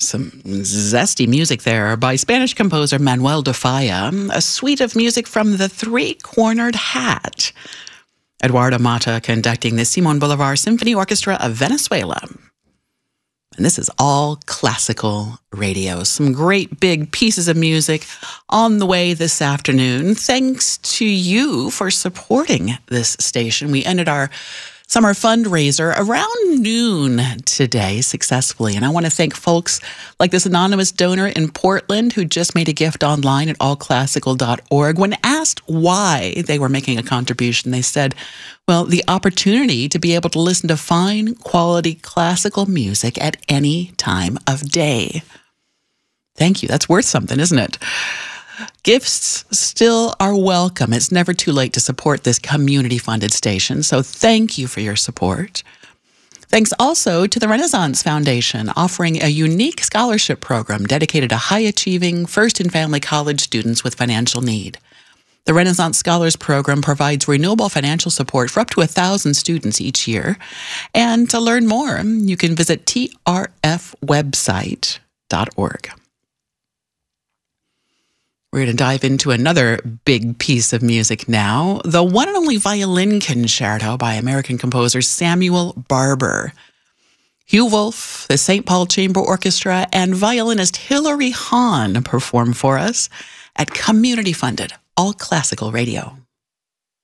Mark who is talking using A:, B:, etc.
A: Some zesty music there by Spanish composer Manuel de Falla, a suite of music from the Three-Cornered Hat. Eduardo Mata conducting the Simón Bolívar Symphony Orchestra of Venezuela. And this is all classical radio. Some great big pieces of music on the way this afternoon. Thanks to you for supporting this station. We ended our summer fundraiser around noon today successfully. And I want to thank folks like this anonymous donor in Portland who just made a gift online at allclassical.org. When asked why they were making a contribution, they said, well, the opportunity to be able to listen to fine quality classical music at any time of day. Thank you. That's worth something, isn't it? Gifts still are welcome. It's never too late to support this community-funded station, so thank you for your support. Thanks also to the Renaissance Foundation, offering a unique scholarship program dedicated to high-achieving first-in-family college students with financial need. The Renaissance Scholars Program provides renewable financial support for up to 1,000 students each year. And to learn more, you can visit trfwebsite.org. We're going to dive into another big piece of music now, the one and only violin concerto by American composer Samuel Barber. Hugh Wolf, the St. Paul Chamber Orchestra, and violinist Hilary Hahn perform for us at community-funded All Classical Radio.